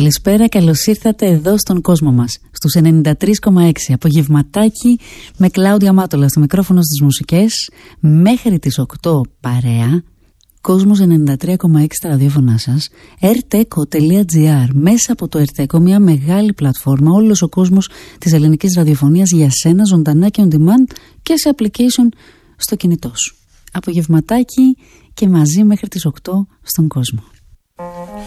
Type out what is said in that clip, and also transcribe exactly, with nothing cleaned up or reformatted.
Καλησπέρα, καλώς ήρθατε εδώ στον κόσμο μας, στους ενενήντα τρία κόμμα έξι. Απογευματάκι με Κλάουδια Μάτολα στο μικρόφωνο στις μουσικές, μέχρι τις οκτώ παρέα. Κόσμος ενενήντα τρία κόμμα έξι στα ραδιόφωνά σας, ερτέκο τελεία τζι άρ, μέσα από το ερτέκο, μια μεγάλη πλατφόρμα, όλος ο κόσμος της ελληνικής ραδιοφωνίας για σένα, ζωντανά και on demand και σε application στο κινητό σου. Απογευματάκι και μαζί μέχρι τις οκτώ στον κόσμο.